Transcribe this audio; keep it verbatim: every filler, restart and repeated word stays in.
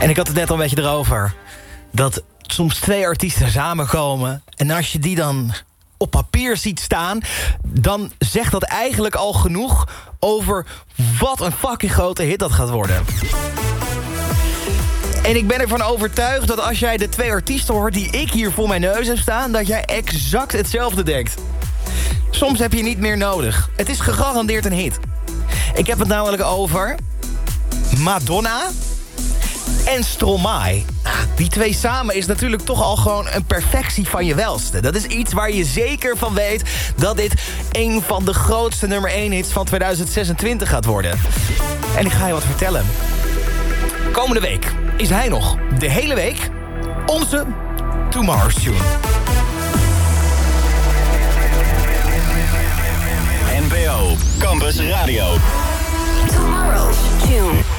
En ik had het net al een beetje erover. Dat soms twee artiesten samenkomen. En als je die dan op papier ziet staan, dan zegt dat eigenlijk al genoeg over wat een fucking grote hit dat gaat worden. En ik ben ervan overtuigd dat als jij de twee artiesten hoort die ik hier voor mijn neus heb staan, dat jij exact hetzelfde denkt. Soms heb je niet meer nodig. Het is gegarandeerd een hit. Ik heb het namelijk over Madonna en Stromae. Die twee samen is natuurlijk toch al gewoon een perfectie van je welste. Dat is iets waar je zeker van weet dat dit een van de grootste nummer één hits van tweeduizend zesentwintig gaat worden. En ik ga je wat vertellen. Komende week is hij nog de hele week onze Tomorrow's Tune. N P O Campus Radio. Tomorrow's Tune.